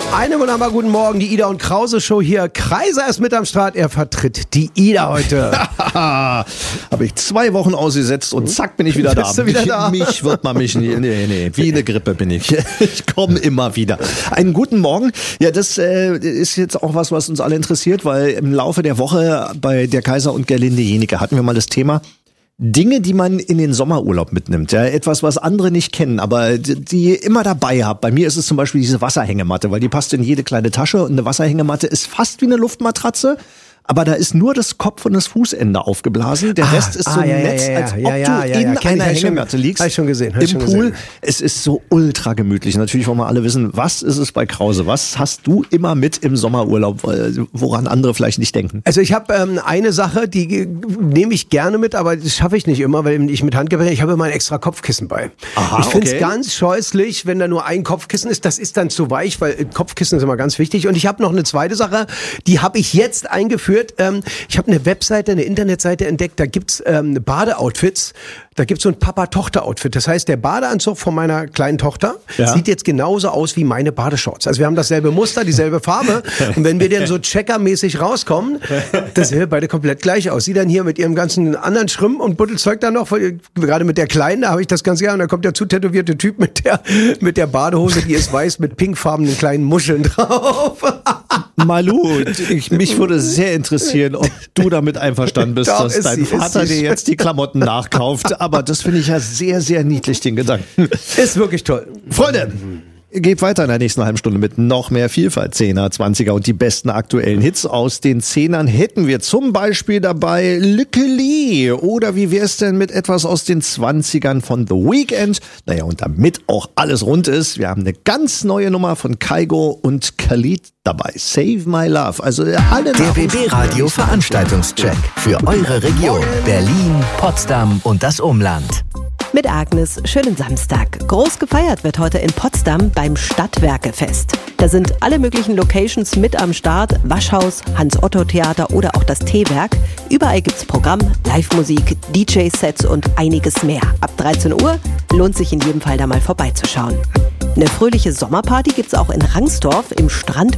Einen wunderbaren guten Morgen, die Ida und Krause Show hier. Kreiser ist mit am Start, er vertritt die Ida heute. Habe ich 2 Wochen ausgesetzt und zack bin ich wieder da. Bist du wieder da? Mich wird man mich nee, wie eine Grippe bin ich. Ich komme immer wieder. Einen guten Morgen. Ja, das ist jetzt auch was uns alle interessiert, weil im Laufe der Woche bei der Kaiser und Gerlinde Jenieke hatten wir mal das Thema Dinge, die man in den Sommerurlaub mitnimmt. Ja, etwas, was andere nicht kennen, aber die immer dabei habt. Bei mir ist es zum Beispiel diese Wasserhängematte, weil die passt in jede kleine Tasche und eine Wasserhängematte ist fast wie eine Luftmatratze. Aber da ist nur das Kopf- und das Fußende aufgeblasen. Der Rest ist so ein Netz, als ob du in einer Hängematte liegst. Hab ich schon gesehen. Im Pool. Es ist so ultra gemütlich. Natürlich wollen wir alle wissen, was ist es bei Krause? Was hast du immer mit im Sommerurlaub, woran andere vielleicht nicht denken? Also ich habe eine Sache, die nehme ich gerne mit, aber das schaffe ich nicht immer, weil ich mit Handgepäck, ich habe immer ein extra Kopfkissen bei. Aha, ich finde es ganz scheußlich, wenn da nur ein Kopfkissen ist. Das ist dann zu weich, weil Kopfkissen ist immer ganz wichtig. Und ich habe noch eine zweite Sache, die habe ich jetzt eingeführt. Ich habe eine Webseite, eine Internetseite entdeckt, da gibt's Badeoutfits. Da gibt's so ein Papa-Tochter-Outfit. Das heißt, der Badeanzug von meiner kleinen Tochter sieht jetzt genauso aus wie meine Badeshorts. Also wir haben dasselbe Muster, dieselbe Farbe. Und wenn wir dann so checkermäßig rauskommen, das sehen wir beide komplett gleich aus. Sie dann hier mit ihrem ganzen anderen Schrimm und Buddelzeug dann noch, gerade mit der Kleinen, da habe ich das ganz gerne. Und da kommt der zu tätowierte Typ mit der Badehose, die ist weiß mit pinkfarbenen kleinen Muscheln drauf. Malu, mich würde sehr interessieren, ob du damit einverstanden bist, Doch, dass dein Vater dir jetzt die Klamotten nachkauft. Aber das finde ich ja sehr, sehr niedlich, den Gedanken. Ist wirklich toll. Freunde, geht weiter in der nächsten halben Stunde mit noch mehr Vielfalt. 10er, 20er und die besten aktuellen Hits aus den 10ern hätten wir zum Beispiel dabei Lückeli. Oder wie wär's denn mit etwas aus den 20ern von The Weeknd? Naja, und damit auch alles rund ist, wir haben eine ganz neue Nummer von Kygo und Khalid dabei. Save My Love. Also alle Der BB-Radio Veranstaltungscheck für eure Region. Berlin, Potsdam und das Umland. Mit Agnes, schönen Samstag. Groß gefeiert wird heute in Potsdam beim Stadtwerkefest. Da sind alle möglichen Locations mit am Start. Waschhaus, Hans-Otto-Theater oder auch das Teewerk. Überall gibt's Programm, Live-Musik, DJ-Sets und einiges mehr. Ab 13 Uhr lohnt sich in jedem Fall da mal vorbeizuschauen. Eine fröhliche Sommerparty gibt's auch in Rangsdorf im Strand